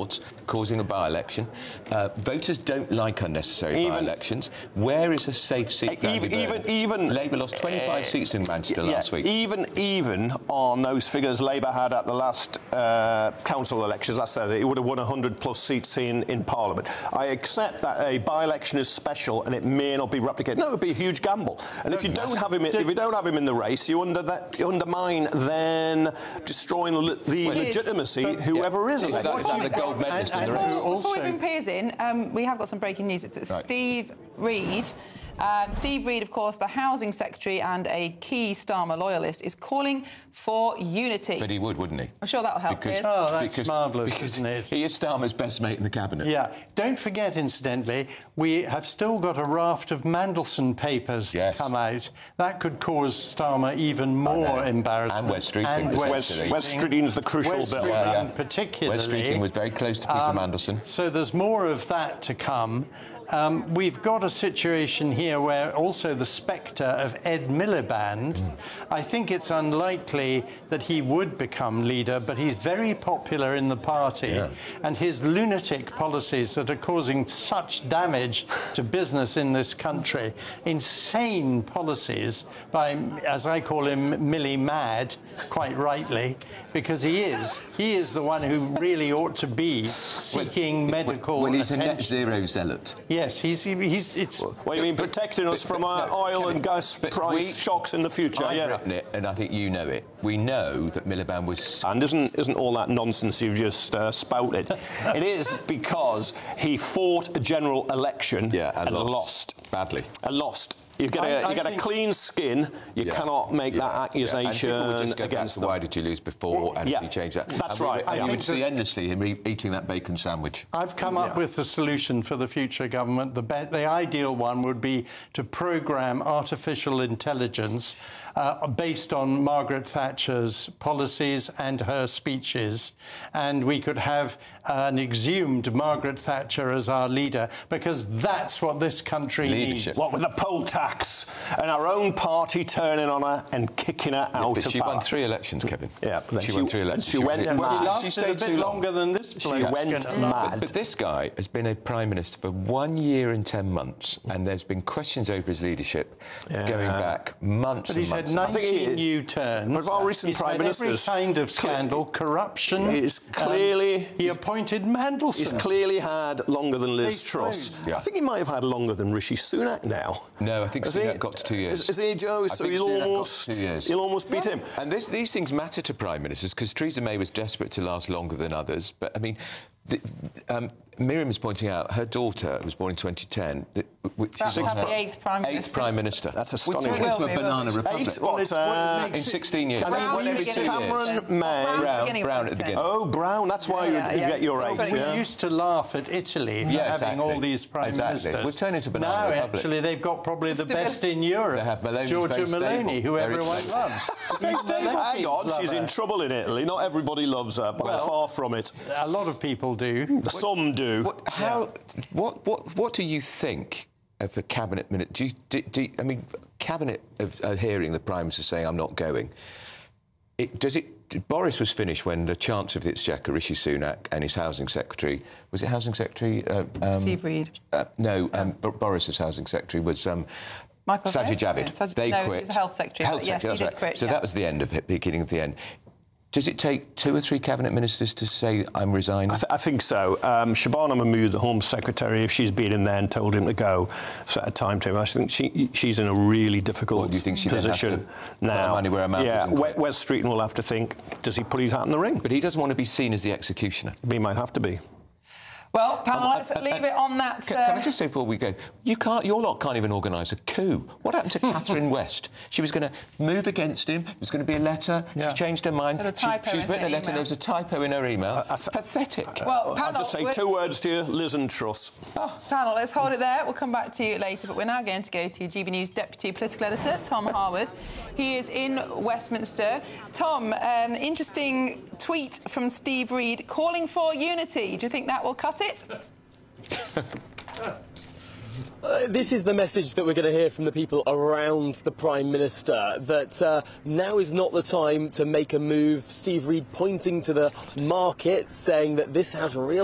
Lords, causing a by-election. Voters don't like unnecessary by-elections. Where is a safe seat for even Labour lost 25 seats in Manchester last week. Even on those figures Labour had at the last council elections, that's there, it would have won 100+ seats in Parliament. I accept that a by-election is special and it may not be replicated. No, it would be a huge gamble. And if you don't have him, in the race, you undermine then destroying the legitimacy whoever is elected. The gold medalist in the race. Before we bring Piers in, we have got some breaking news. It's Steve Reid. Steve Reid, of course, the Housing Secretary and a key Starmer loyalist, is calling for unity. But he would, wouldn't he? I'm sure that'll help, Piers. Oh, that's marvellous, isn't it? He is Starmer's best mate in the Cabinet. Yeah. Don't forget, incidentally, we have still got a raft of Mandelson papers to come out. That could cause Starmer even more embarrassment. And West Streeting. West Streeting's the crucial bit. Particularly. West Streeting was very close to Peter Mandelson. So there's more of that to come. We've got a situation here where also the spectre of Ed Miliband, I think it's unlikely that he would become leader, but he's very popular in the party, and his lunatic policies that are causing such damage to business in this country, insane policies by, as I call him, Millie Mad, quite rightly, because he is the one who really ought to be seeking medical he's attention. a net zero zealot. Yes, it's... Well, you mean protecting us from oil and gas price shocks in the future? I've written it, and I think you know it. We know that Miliband was... And isn't all that nonsense you've just spouted? It is because he fought a general election and lost. Badly. And lost. You get a clean skin. You cannot make that accusation and people would just go against back to why did you lose before, and if you change that. That's right. And you would see endlessly him eating that bacon sandwich. I've come up with the solution for the future government. The ideal one would be to programme artificial intelligence based on Margaret Thatcher's policies and her speeches, and we could have an exhumed Margaret Thatcher as our leader, because that's what this country needs. What with the poll tax and our own party turning on her and kicking her out of power. But she won 3 elections, Kevin. Yeah, but she won 3 elections. She went mad. She stayed a bit longer than this bloke. She went mad. But this guy has been a Prime Minister for 1 year and 10 months, and there's been questions over his leadership going back months and months. But he's had 19 U-turns. But of our recent Prime Ministers... every kind of scandal, corruption... He's clearly... he appointed Mandelson. He's clearly had longer than Liz Truss. I think he might have had longer than Rishi Sunak now. No, I think Sunak got to 2 years. Is he, Joe? So he'll almost beat him. And these things matter to Prime Ministers, because Theresa May was desperate to last longer than others. But, I mean... Miriam is pointing out her daughter was born in 2010. That's the 8th Prime Minister. 8th Prime Minister. That's astonishing. We turned into a banana republic. In 16 years. Cameron May. Brown at the beginning. Oh, Brown. That's why you get your 8. But we used to laugh at Italy for having all these Prime Ministers. We've turned into a banana republic. Now, actually, they've got probably the best in Europe. They have Meloni. Georgia Meloni, who everyone loves. Hang on, she's in trouble in Italy. Not everybody loves her, but far from it. A lot of people do. Some do. What do you think of a cabinet minute? I mean, cabinet of hearing the Prime Minister saying I'm not going. Boris was finished when the Chancellor of the Exchequer, Rishi Sunak, and his Housing Secretary, was it Housing Secretary? Steve Reid. Boris's Housing Secretary was Michael Sajid Javid. They quit. He's the Health Secretary. Yes, he did quit. So that was the end of it, beginning of the end. Does it take 2 or 3 cabinet ministers to say I'm resigning? I think so. Shabana Mahmood, the Home Secretary, if she's been in there and told him to go, set a timetable, I think she's in a really difficult position now. Money where her mouth isn't. West Streeting will have to think, does he put his hat in the ring? But he doesn't want to be seen as the executioner. He might have to be. Well, panel, let's leave it on that. Can I just say before we go, your lot can't even organise a coup. What happened to Catherine West? She was going to move against him. There was going to be a letter. She changed her mind. She's written a letter. There was a typo in her email. Pathetic. Well, panel, I'll just say 2 words to you: Liz and Truss. Panel, let's hold it there. We'll come back to you later. But we're now going to go to GB News Deputy Political Editor Tom Harwood. He is in Westminster. Tom, interesting tweet from Steve Reid calling for unity. Do you think that will cut it? This is the message that we're going to hear from the people around the Prime Minister, that now is not the time to make a move. Steve Reid pointing to the market, saying that this has real